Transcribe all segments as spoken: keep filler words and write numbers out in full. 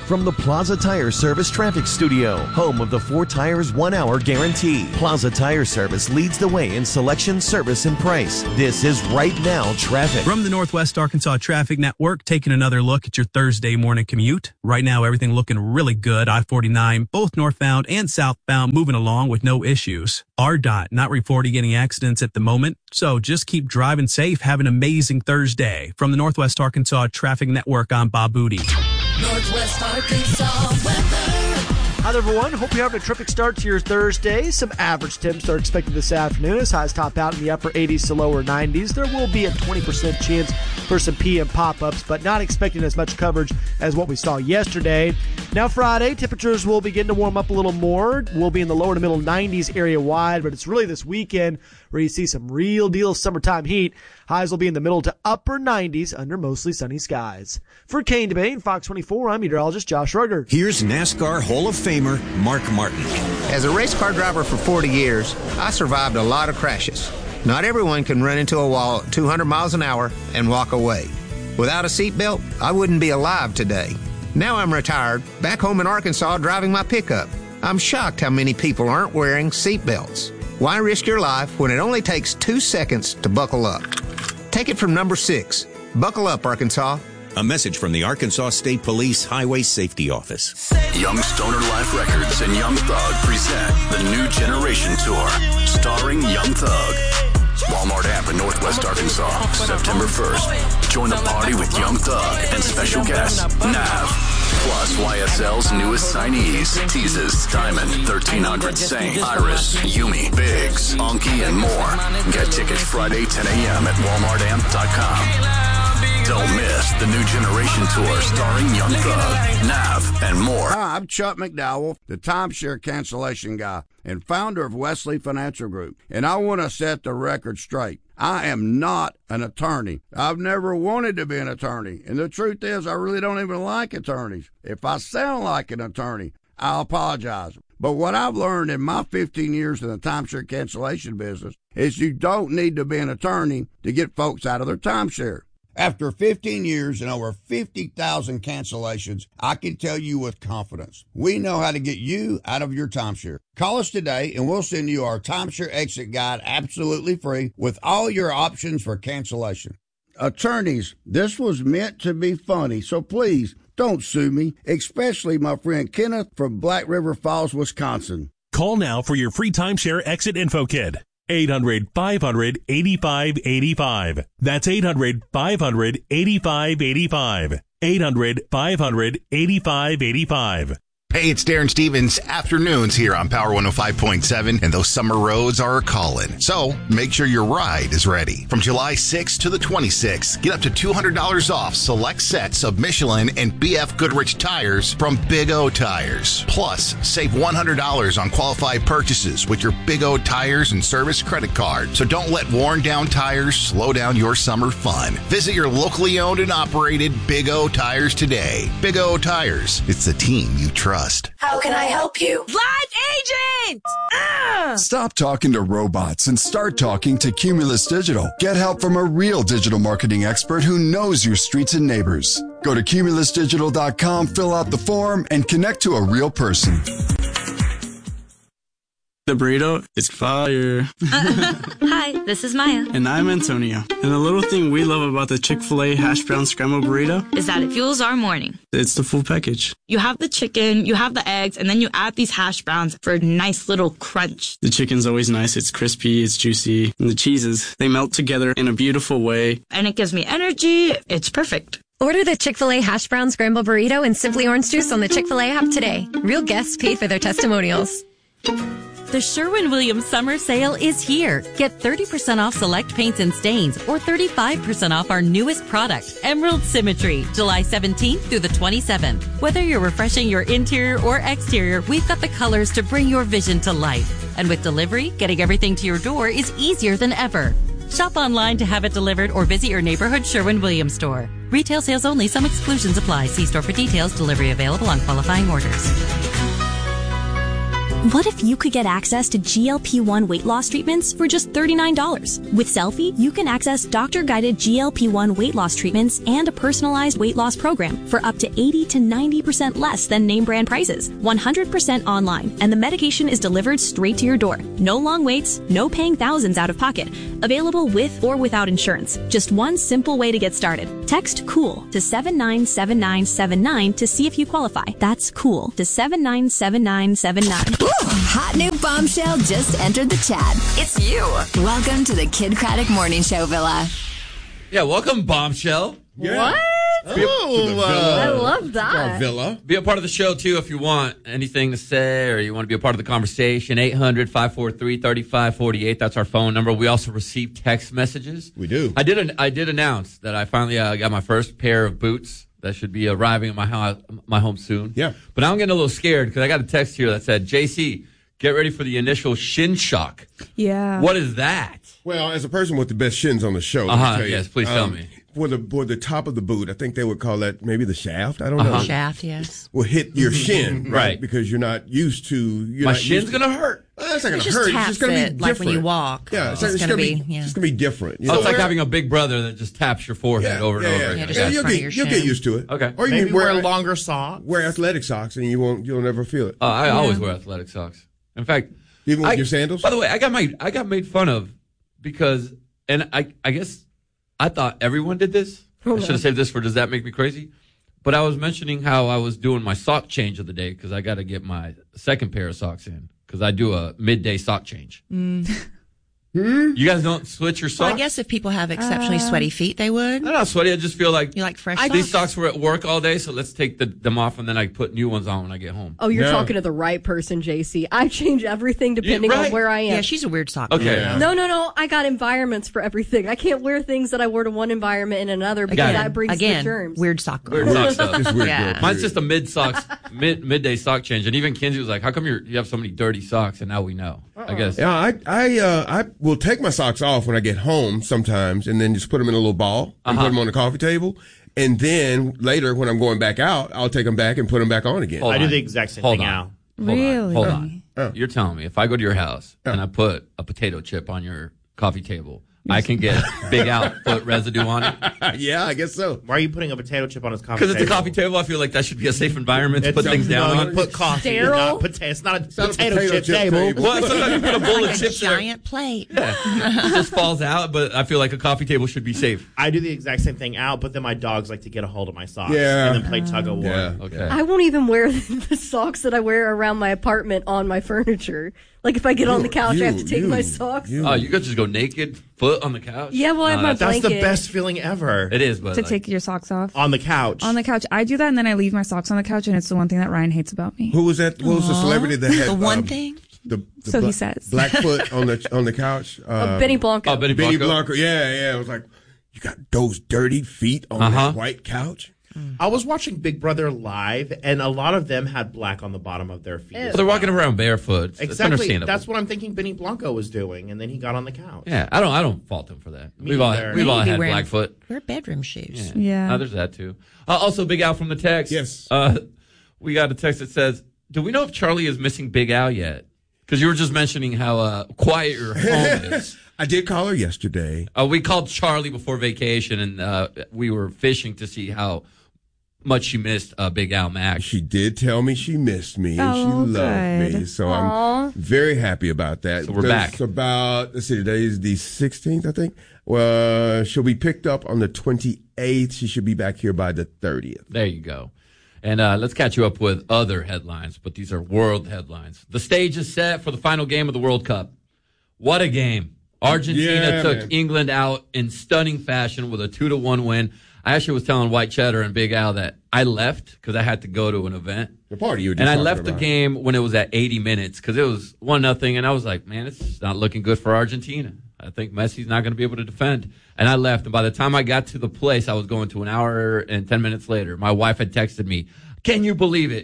From the Plaza Tire Service Traffic Studio, home of the four tires, one hour guarantee. Plaza Tire Service leads the way in selection, service, and price. This is Right Now Traffic. From the Northwest Arkansas Traffic Network, taking another look at your Thursday morning commute. Right now, everything looking really good. I forty-nine, both northbound and southbound, moving along with no issues. R D O T not reporting any accidents at the moment, so just keep driving safe. Have an amazing Thursday. From the Northwest Arkansas Traffic Network, I'm Bob Booty. Northwest Arkansas weather. Hi there, everyone. Hope you're having a terrific start to your Thursday. Some average temps are expected this afternoon as highs top out in the upper eighties to lower nineties. There will be a twenty percent chance for some P M pop-ups, but not expecting as much coverage as what we saw yesterday. Now Friday, temperatures will begin to warm up a little more. We'll be in the lower to middle nineties area-wide, but it's really this weekend where you see some real deal summertime heat. Highs will be in the middle to upper nineties under mostly sunny skies. For Kane Debate and Fox twenty-four, I'm meteorologist Josh Ruger. Here's NASCAR Hall of Famer Mark Martin. As a race car driver for forty years, I survived a lot of crashes. Not everyone can run into a wall at two hundred miles an hour and walk away. Without a seatbelt, I wouldn't be alive today. Now I'm retired, back home in Arkansas driving my pickup. I'm shocked how many people aren't wearing seatbelts. Why risk your life when it only takes two seconds to buckle up? Take it from number six. Buckle up, Arkansas. A message from the Arkansas State Police Highway Safety Office. Young Stoner Life Records and Young Thug present the New Generation Tour, starring Young Thug. Walmart Amp in Northwest Arkansas, September first. Join the party with Young Thug and special guests, Nav. Plus Y S L's newest signees, Teases, Diamond, thirteen hundred, Saint, Iris, Yumi, Biggs, Anki, and more. Get tickets Friday, ten a.m. at walmart amp dot com. Don't miss the New Generation Tour starring Young Thug, Nav, and more. Hi, I'm Chuck McDowell, the timeshare cancellation guy and founder of Wesley Financial Group, and I want to set the record straight. I am not an attorney. I've never wanted to be an attorney, and the truth is I really don't even like attorneys. If I sound like an attorney, I'll apologize. But what I've learned in my fifteen years in the timeshare cancellation business is you don't need to be an attorney to get folks out of their timeshare. After fifteen years and over fifty thousand cancellations, I can tell you with confidence, we know how to get you out of your timeshare. Call us today and we'll send you our timeshare exit guide absolutely free with all your options for cancellation. Attorneys, this was meant to be funny, so please don't sue me, especially my friend Kenneth from Black River Falls, Wisconsin. Call now for your free timeshare exit info kit. eight hundred, five hundred, eighty-five eighty-five. That's eight hundred, five hundred, eighty-five eighty-five. eight hundred, five hundred, eighty-five eighty-five. Hey, it's Darren Stevens. Afternoons here on Power one oh five point seven, and those summer roads are calling. So make sure your ride is ready. From July sixth to the twenty-sixth, get up to two hundred dollars off select sets of Michelin and B F Goodrich tires from Big O Tires. Plus, save one hundred dollars on qualified purchases with your Big O Tires and Service credit card. So don't let worn down tires slow down your summer fun. Visit your locally owned and operated Big O Tires today. Big O Tires. It's the team you trust. How can I help you? Live agent! Ah! Stop talking to robots and start talking to Cumulus Digital. Get help from a real digital marketing expert who knows your streets and neighbors. Go to cumulus digital dot com, fill out the form, and connect to a real person. The burrito is fire. Hi, this is Maya. And I'm Antonio. And the little thing we love about the Chick-fil-A hash brown scrambled burrito is that it fuels our morning. It's the full package. You have the chicken, you have the eggs, and then you add these hash browns for a nice little crunch. The chicken's always nice. It's crispy, it's juicy. And the cheeses, they melt together in a beautiful way. And it gives me energy. It's perfect. Order the Chick-fil-A hash brown scrambled burrito and Simply Orange Juice on the Chick-fil-A app today. Real guests paid for their testimonials. The Sherwin-Williams summer sale is here. Get thirty percent off select paints and stains or thirty-five percent off our newest product, Emerald Symmetry, July seventeenth through the twenty-seventh. Whether you're refreshing your interior or exterior, we've got the colors to bring your vision to life. And with delivery, getting everything to your door is easier than ever. Shop online to have it delivered or visit your neighborhood Sherwin-Williams store. Retail sales only. Some exclusions apply. See store for details. Delivery available on qualifying orders. What if you could get access to G L P one weight loss treatments for just thirty-nine dollars? With Selfie, you can access doctor-guided G L P one weight loss treatments and a personalized weight loss program for up to eighty to ninety percent less than name brand prices. one hundred percent online, and the medication is delivered straight to your door. No long waits, no paying thousands out of pocket. Available with or without insurance. Just one simple way to get started. Text COOL to seven nine seven nine seven nine to see if you qualify. That's COOL to seven nine seven nine seven nine. Hot new bombshell just entered the chat. It's you. Welcome to the Kid Craddock Morning Show Villa. Yeah, welcome, bombshell. Yeah. What? Oh, uh, I love that. Villa. Be a part of the show, too, if you want anything to say or you want to be a part of the conversation. eight hundred, five four three, three five four eight. That's our phone number. We also receive text messages. We do. I did an, I did announce that I finally uh, got my first pair of boots that should be arriving at my, house, my home soon. Yeah. But now I'm getting a little scared because I got a text here that said, J C, get ready for the initial shin shock. Yeah. What is that? Well, as a person with the best shins on the show, let me Uh-huh, tell you, yes, please tell um, me. For the for the top of the boot, I think they would call that maybe the shaft. I don't Uh-huh. know. Shaft, yes. Will hit your shin, right? Right. Because you're not used to. You're My not shin's used to- going to hurt. Uh, it's not going It to just hurt. It's taps just going to be it, different. like when you walk. Yeah, it's, It's it's gonna going to be- be. yeah. It's going to be different. You Oh, know? it's like having a big brother that just taps your forehead Yeah, over and yeah, over yeah. again. Yeah, just Yeah, in you'll front of get your you'll shin. get used to it. Okay. Or you Maybe can wear, wear longer socks. wear athletic socks, and you won't. You'll never feel it. Uh, I always wear athletic socks. In fact, Even with I- your sandals. By the way, I got made I got made fun of because, and I I guess I thought everyone did this. I should have saved this for Does That Make Me Crazy? But I was mentioning how I was doing my sock change of the day because I got to get my second pair of socks in because I do a midday sock change. Mm. You guys don't switch your Well, socks? I guess if people have exceptionally Uh, sweaty feet, they would. I'm not sweaty. I just feel like You like fresh these socks? socks were at work all day, so let's take the, them off and then I put new ones on when I get home. Oh, you're No. talking to the right person, J C. I change everything depending right. on where I am. Yeah, she's a weird sock. Okay. wearer. No, no, no. I got environments for everything. I can't wear things that I wear to one environment in another because Again. that brings Again, the germs. weird sock girl. Weird sock stuff. Just weird Yeah. girl, Mine's period. just a mid socks, mid midday sock change, and even Kinsey was like, "How come you're, you have so many dirty socks?" And now we know. I guess. Yeah, I I uh, I will take my socks off when I get home sometimes, and then just put them in a little ball and Uh-huh. put them on the coffee table. And then later, when I'm going back out, I'll take them back and put them back on again. Hold I do on. the exact same Hold thing on. now. Hold on. Really? Hold on. Oh. You're telling me if I go to your house and I put a potato chip on your coffee table, I can get Big Al foot residue on it? Yeah, I guess so. Why are you putting a potato chip on his coffee Because table? it's a coffee table, I feel like that should be a safe environment to It's put things down no, on. you put coffee. Sterile? Not pota- it's not a not a potato, potato chip, chip table. table. Well, sometimes you put a bowl Like of a chips in there. giant plate. Yeah. It just falls out, but I feel like a coffee table should be safe. I do the exact same thing out, but then my dogs like to get a hold of my socks Yeah. and then play tug of war. Yeah. Okay. I won't even wear the socks that I wear around my apartment on my furniture. Like if I get on the couch, I have to take you, my socks. you. Oh, you could just go naked, foot on the couch? Yeah, well, I have my That's the blanket. best feeling ever. It is, but To like, take your socks off. On the couch. On the couch. I do that and then I leave my socks on the couch and it's the one thing that Ryan hates about me. Who was that? What was the celebrity that had The one um, thing? The, the So he bla- says. Blackfoot on the on the couch. Uh, Oh, Benny Blanco. Oh, Benny Benny Blanco. Blanco. Yeah, yeah. It was like, you got those dirty feet on Uh-huh. that white couch. I was watching Big Brother live, and a lot of them had black on the bottom of their feet. Well, they're walking around barefoot. It's Exactly. understandable. That's what I'm thinking Benny Blanco was doing, and then he got on the couch. Yeah, I don't. I don't fault him for that. Me We've all. neither. We've all Maybe had wearing- Blackfoot. Wear bedroom shoes. Yeah. Oh, there's that too. Uh, also, Big Al from the text. Yes. Uh, we got a text that says, "Do we know if Charlie is missing Big Al yet?" Because you were just mentioning how uh, quiet your home is. I did call her yesterday. Uh, we called Charlie before vacation, and uh, we were fishing to see how much she missed uh, Big Al Mack. She did tell me she missed me and Oh, she loved good. me. So Aw. I'm very happy about that. So we're That's back. about, let's see, today is the sixteenth, I think. Well, she'll be picked up on the twenty-eighth. She should be back here by the thirtieth. There you go. And uh, let's catch you up with other headlines, but these are world headlines. The stage is set for the final game of the World Cup. What a game. Argentina Yeah, took man. England out in stunning fashion with a two to one win. I actually was telling White Cheddar and Big Al that I left because I had to go to an event. The party you were just And I talking left the about. game when it was at eighty minutes because it was one nothing, and I was like, man, it's not looking good for Argentina. I think Messi's not going to be able to defend. And I left, and by the time I got to the place I was going to an hour and ten minutes later, my wife had texted me, can you believe it?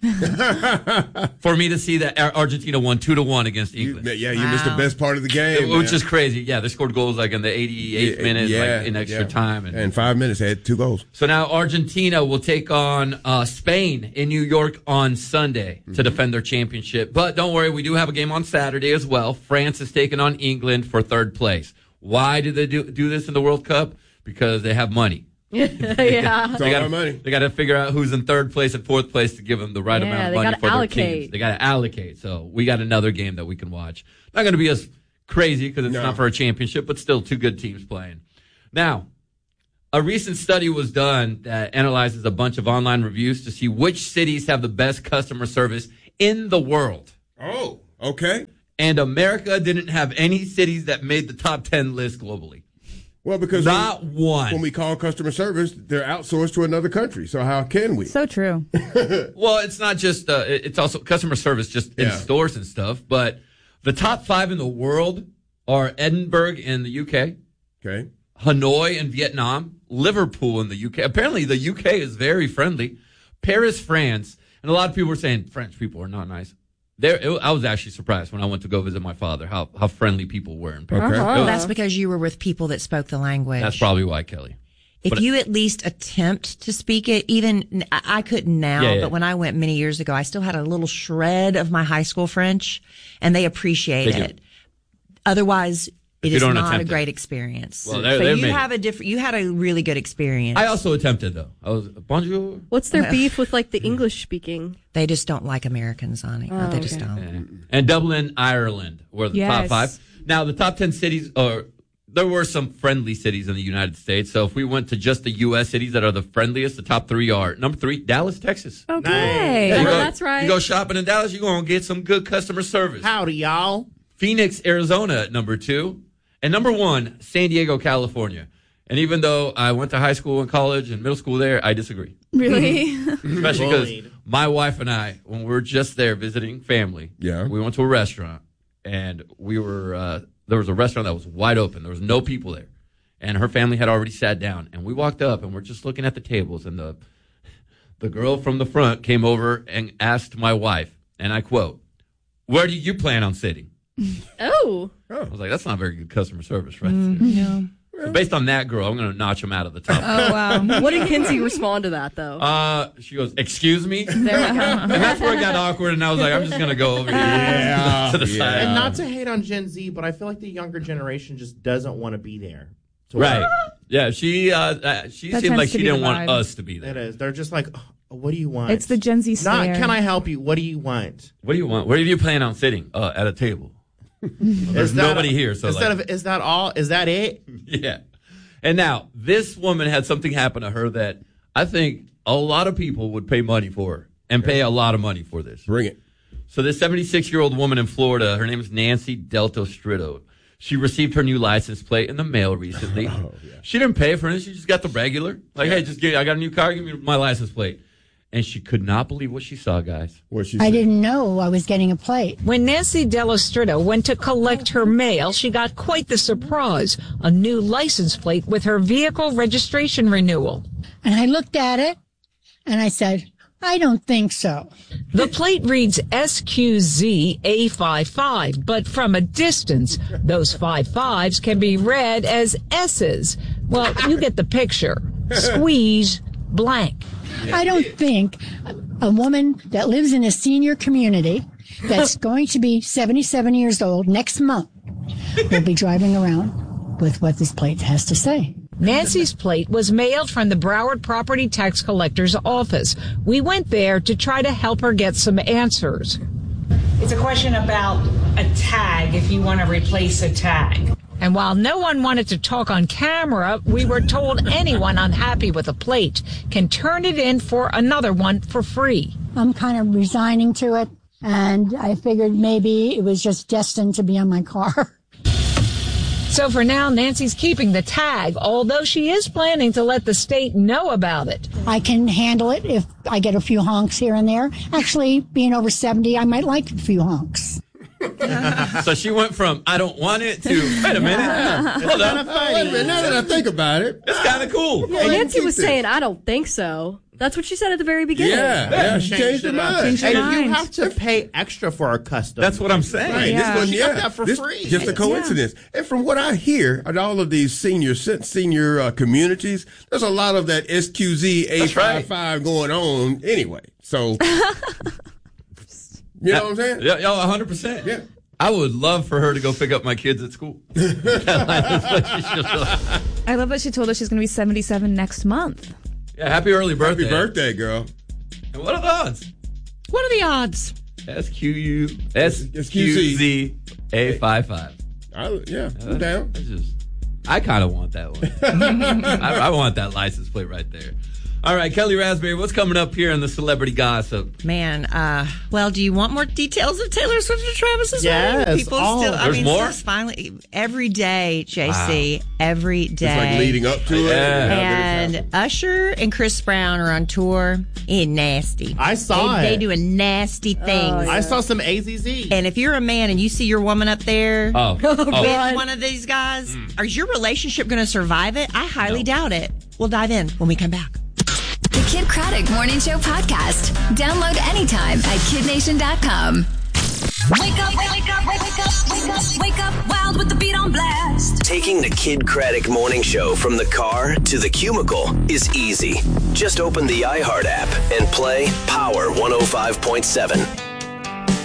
for me to see that Ar- Argentina won two to one against England. You, yeah, you wow. missed the best part of the game, which man. is crazy. Yeah, they scored goals like in the eighty-eighth yeah, minute, yeah, like in extra yeah. time, and, and five minutes they had two goals. So now Argentina will take on uh, Spain in New York on Sunday mm-hmm. to defend their championship. But don't worry, we do have a game on Saturday as well. France is taking on England for third place. Why do they do do this in the World Cup? Because they have money. yeah, they got money. They got to figure out who's in third place and fourth place to give them the right yeah, amount of money for allocate. their teams. They got to allocate. So we got another game that we can watch. Not going to be as crazy because it's no. not for a championship, but still two good teams playing. Now, a recent study was done that analyzes a bunch of online reviews to see which cities have the best customer service in the world. Oh, okay. And America didn't have any cities that made the top ten list globally. Well, because not when, one. When we call customer service, they're outsourced to another country. So how can we? So true. Well, it's not just, uh, it's also customer service just in yeah. stores and stuff. But the top five in the world are Edinburgh in the U K. Okay. Hanoi in Vietnam. Liverpool in the U K. Apparently the U K is very friendly. Paris, France. And a lot of people were saying French people are not nice. There, it, I was actually surprised when I went to go visit my father how, how friendly people were in Paris. Okay. Uh-huh. That's because you were with people that spoke the language. That's probably why, Kelly. If but, you at least attempt to speak it, even I couldn't now, yeah, yeah. but when I went many years ago, I still had a little shred of my high school French, and they appreciate they it. Otherwise, it you is not a it. great experience. Well, they're, so they're you made have it. a different. You had a really good experience. I also attempted though. I was bonjour. What's their beef with like the English speaking? They just don't like Americans on it. Oh, they just okay. don't. Yeah. And Dublin, Ireland were the Yes. top five. Now the top ten cities are. There were some friendly cities in the United States. So if we went to just the U S cities that are the friendliest, the top three are number three, Dallas, Texas. Okay. Yeah, you Oh, go, that's right. You go shopping in Dallas, you're going to get some good customer service. Howdy, y'all. Phoenix, Arizona at number two. And number one, San Diego, California. And even though I went to high school and college and middle school there, I disagree. Really? Especially because my wife and I, when we were just there visiting family, yeah. we went to a restaurant and we were, uh, there was a restaurant that was wide open. There was no people there. And her family had already sat down. And we walked up and we're just looking at the tables. And the, the girl from the front came over and asked my wife, and I quote, "Where do you plan on sitting?" Oh. I was like, that's not very good customer service, right? Mm, no. So based on that girl, I'm going to notch him out of the top. Oh, wow. What did Kinsey respond to that, though? Uh, she goes, "Excuse me?" There we go. And that's where it got awkward, and I was like, I'm just going to go over here Yeah, to the yeah. side. And not to hate on Gen Z, but I feel like the younger generation just doesn't want to be there. to Right. work. Yeah, she uh, uh, she That seemed tends like to she be didn't the want vibe. us to be there. It is. They're just like, oh, what do you want? It's the Gen Z Not, stare. can I help you? What do you want? What do you want? Where do you plan on sitting? Uh, at a table. There's Is that- nobody here, so instead like, of is that all? Is that it? yeah. And now this woman had something happen to her that I think a lot of people would pay money for and pay a lot of money for this. Bring it. So this seventy-six-year-old woman in Florida, her name is Nancy Delto-Stritto. She received her new license plate in the mail recently. Oh, yeah. She didn't pay for it. She just got the regular. Like, hey, just give, I got a new car. Give me my license plate. And she could not believe what she saw, guys. What she I said. didn't know I was getting a plate. When Nancy Delostritto went to collect her mail, she got quite the surprise, a new license plate with her vehicle registration renewal. And I looked at it and I said, I don't think so. The plate reads S Q Z A fifty-five, but from a distance, those five fives can be read as S's. Well, you get the picture. Squeeze blank. I don't think a woman that lives in a senior community that's going to be seventy-seven years old next month will be driving around with what this plate has to say. Nancy's plate was mailed from the Broward Property Tax Collector's office. We went there to try to help her get some answers. It's a question about a tag, if you want to replace a tag. And while no one wanted to talk on camera, we were told anyone unhappy with a plate can turn it in for another one for free. I'm kind of resigning to it, and I figured maybe it was just destined to be on my car. So for now, Nancy's keeping the tag, although she is planning to let the state know about it. I can handle it if I get a few honks here and there. Actually, being over seventy, I might like a few honks. So she went from I don't want it to wait a minute. Yeah. Hold on. It's kinda funny. Now that I think about it, it's kind of cool. Well, Nancy was saying, I don't think so. That's what she said at the very beginning. Yeah, yeah, she changed her mind. And Changed her you mind. have to pay extra for a custom. That's what I'm saying. Right. Yeah. This one, She yeah, got that for this, free. Just a coincidence. And from what I hear at all of these senior senior uh, communities, there's a lot of that S Q Z A fifty-five going on anyway. So, you know what I'm saying? Yeah, yeah, one hundred percent. Yeah. I would love for her to go pick up my kids at school. I love that she told us she's going to be seventy-seven next month. Yeah, happy early birthday. Happy birthday, girl. And what are the odds? What are the odds? S Q U S Q Z A fifty-five. Yeah, I'm down. That's just, I kind of want that one. I, I want that license plate right there. All right, Kelly Raspberry, what's coming up here in the celebrity gossip? Man, uh, well, do you want more details of Taylor Swift and Travis's Yes, wedding? People all. still, I There's mean, more? it's finally every day, J C, Wow. every day. It's like leading up to it. Yeah. And Usher and Chris Brown are on tour. It's nasty. I saw they, it. They do a nasty thing. Oh, yeah. I saw some A Z Z. And if you're a man and you see your woman up there Oh, with oh. one of these guys, Mm. is your relationship going to survive it? I highly doubt it. We'll dive in when we come back. The Kid Craddock Morning Show podcast. Download anytime at kid nation dot com. Wake up, wake up, wake up, wake up, wake up, wild with the beat on blast. Taking the Kid Craddock Morning Show from the car to the cubicle is easy. Just open the iHeart app and play Power one oh five point seven.